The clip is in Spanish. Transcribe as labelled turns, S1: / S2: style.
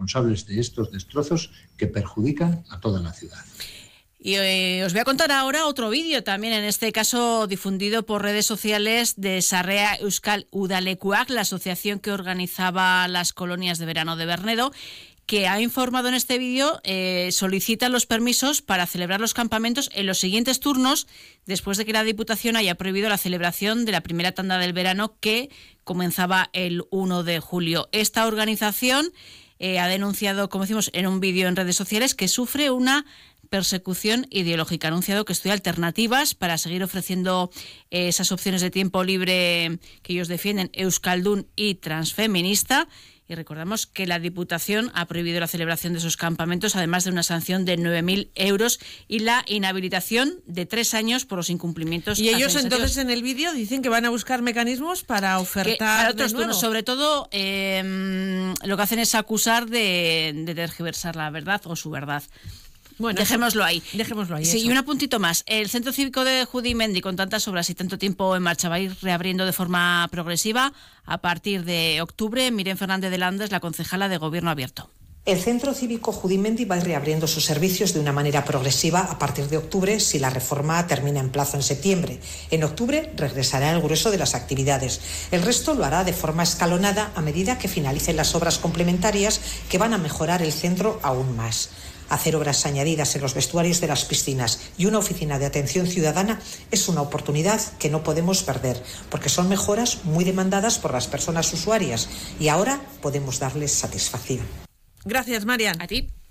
S1: responsables de estos destrozos que perjudican a toda la ciudad.
S2: Y os voy a contar ahora otro vídeo, también en este caso difundido por redes sociales de Sarrea Euskal Udalekuak, la asociación que organizaba las colonias de verano de Bernedo, que ha informado en este vídeo, solicitan los permisos para celebrar los campamentos en los siguientes turnos, después de que la Diputación haya prohibido la celebración de la primera tanda del verano que comenzaba el 1 de julio. Esta organización ha denunciado, como decimos en un vídeo en redes sociales, que sufre una persecución ideológica. Ha anunciado que estudia alternativas para seguir ofreciendo esas opciones de tiempo libre que ellos defienden, euskaldun y transfeminista. Y recordamos que la Diputación ha prohibido la celebración de esos campamentos, además de una sanción de 9.000 euros y la inhabilitación de 3 años por los incumplimientos.
S3: Y ellos entonces en el vídeo dicen que van a buscar mecanismos para ofertar
S2: para otros
S3: de nuevo.
S2: turnos. Sobre todo lo que hacen es acusar de tergiversar la verdad o su verdad.
S3: Bueno,
S2: dejémoslo ahí. Sí,
S3: eso.
S2: y un apuntito más. El Centro Cívico de Judimendi, con tantas obras y tanto tiempo en marcha, va a ir reabriendo de forma progresiva a partir de octubre. Miren Fernández de Landes, la concejala de Gobierno Abierto.
S4: El Centro Cívico Judimendi va a ir reabriendo sus servicios de una manera progresiva a partir de octubre, si la reforma termina en plazo en septiembre. En octubre regresará el grueso de las actividades. El resto lo hará de forma escalonada a medida que finalicen las obras complementarias que van a mejorar el centro aún más. Hacer obras añadidas en los vestuarios de las piscinas y una oficina de atención ciudadana es una oportunidad que no podemos perder, porque son mejoras muy demandadas por las personas usuarias y ahora podemos darles satisfacción.
S3: Gracias, Marian.
S2: A ti.